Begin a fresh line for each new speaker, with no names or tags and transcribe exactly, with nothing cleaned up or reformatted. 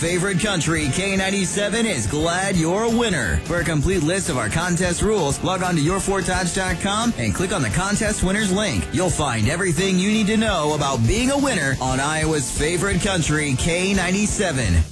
Favorite Country K ninety-seven is glad you're a winner. For a complete list of our contest rules, log on to your fort dodge dot com and click on the contest winners link. You'll find everything you need to know about being a winner on Iowa's Favorite Country K ninety-seven.